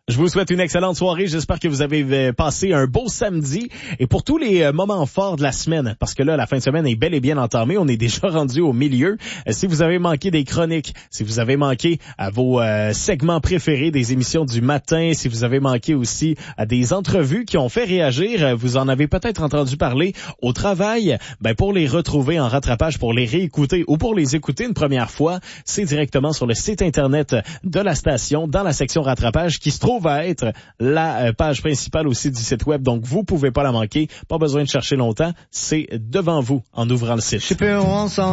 Je vous souhaite une excellente soirée. J'espère que vous avez passé un beau samedi. Et pour tous les moments forts de la semaine, parce que là, la fin de semaine est bel et bien entamée, on est déjà rendu au milieu. Si vous avez manqué des chroniques, si vous avez manqué à vos segments préférés des émissions du matin, si vous avez manqué aussi à des entrevues qui ont fait réagir, vous en avez peut-être entendu parler au travail, pour les retrouver en rattrapage, pour les réécouter ou pour les écouter une première fois, c'est directement sur le site internet de la station, dans la section rattrapage, qui se trouve à être la page principale aussi du site web. Donc, vous pouvez pas la manquer. Pas besoin de chercher longtemps. C'est devant vous en ouvrant le site.